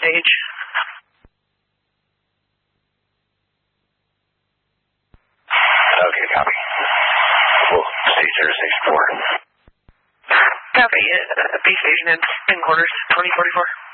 page. Okay, copy. We'll stay 064. Copy. B station in quarters, 2044.